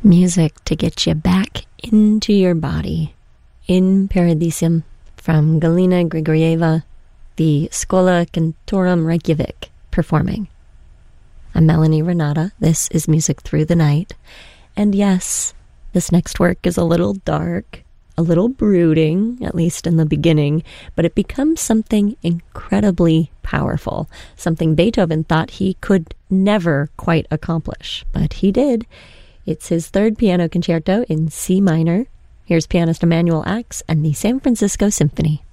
Music to get you back into your body. In Paradisium from Galina Grigorieva, the Schola Cantorum Reykjavik performing. I'm Melanie Renata. This is Music Through the Night. And yes, this next work is a little dark, a little brooding, at least in the beginning, but it becomes something incredibly powerful, something Beethoven thought he could never quite accomplish, but he did. It's his third piano concerto in C minor. Here's pianist Emanuel Ax and the San Francisco Symphony.